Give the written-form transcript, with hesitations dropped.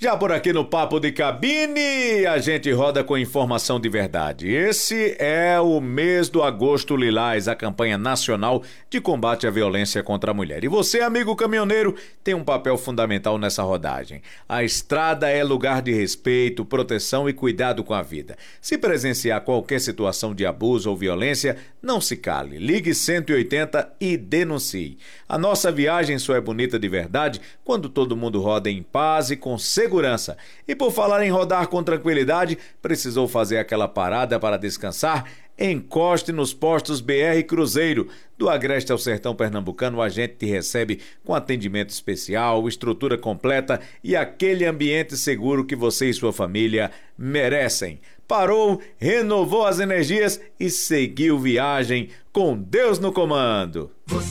Já por aqui no Papo de Cabine, a gente roda com informação de verdade. Esse é o mês do Agosto Lilás, a campanha nacional de combate à violência contra a mulher. E você, amigo caminhoneiro, tem um papel fundamental nessa rodagem. A estrada é lugar de respeito, proteção e cuidado com a vida. Se presenciar qualquer situação de abuso ou violência, não se cale. Ligue 180 e denuncie. A nossa viagem só é bonita de verdade quando todo mundo roda em paz e com segurança. E por falar em rodar com tranquilidade, precisou fazer aquela parada para descansar? Encoste nos postos BR Cruzeiro. Do Agreste ao Sertão Pernambucano, a gente te recebe com atendimento especial, estrutura completa e aquele ambiente seguro que você e sua família merecem. Parou, renovou as energias e seguiu viagem com Deus no comando.